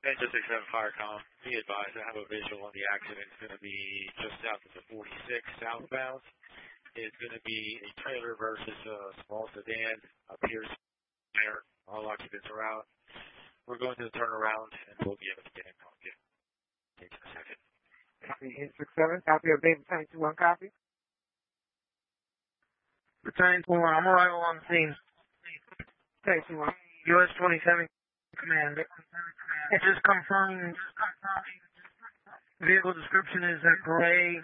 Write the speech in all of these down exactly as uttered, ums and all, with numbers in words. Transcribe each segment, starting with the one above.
Engine six seven Firecom, be advised I have a visual on the accident. It's going to be just south of the forty-six southbound. It's going to be a trailer versus a small sedan. Appears there. All occupants are out. We're going to turn around and we'll be able to get in contact. Takes a second. Copy eight six seven. Copy of David Battalion two one. Copy. Battalion two one. I'm arrival on scene. Battalion two one. U S twenty-seven Command. Just confirming. Vehicle description is a gray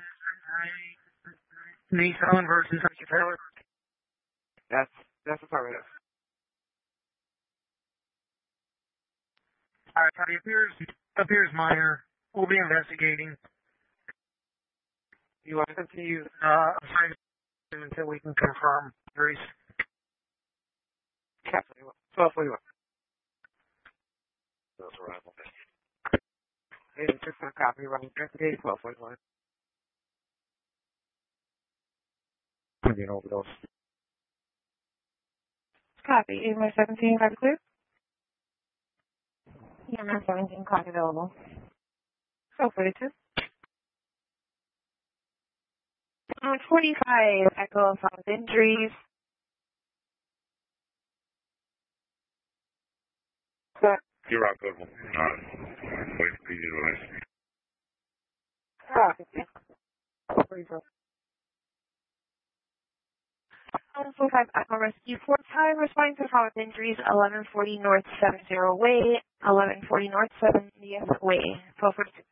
Nissan versus a trailer. That's that's affirmative. All right, it appears appears minor. We'll be investigating. You want to continue uh until we can confirm Grace. twelve forty-one. Those arrival. eight six one. Copy. Running investigate. twelve forty-one. I'm getting overdose. Copy. eight one seventeen. Copy clear. Yeah, nine seventeen. Copy available. twelve forty-two. Um, twenty-five. Echo found injuries. You're out, good one. Alright. Wait for you to listen. Copy. Um, forty-five Echo Rescue four time. Responding to found injuries. eleven forty North seventy Way. eleven forty North seventieth Way. twelve forty-two.